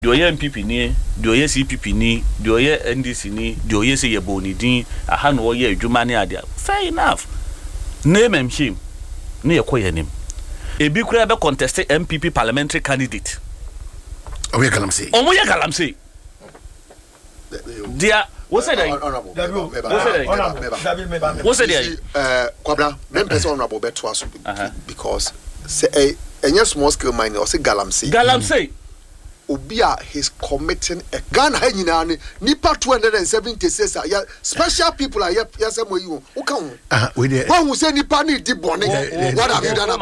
Do ye MPP ni, do ye CPP ni, do ye NDC ni, do ye say ye boni din, aha no ye adwuma ne ade. Fair enough. Name and shame. Ne ye koye nim. Ebi kura be contest MPP parliamentary candidate. Omo ye galamsey. Omo ye galamsey. Dia, what's that? Honorable. What's that? Kwabra, men person honorable beto aso because say a small scale mine or say galamsey. Galamsey. Obia he's committing a gun hanging nipa 276 special people are yes you who come. We there. One who say nipa ni di boni. What have you done?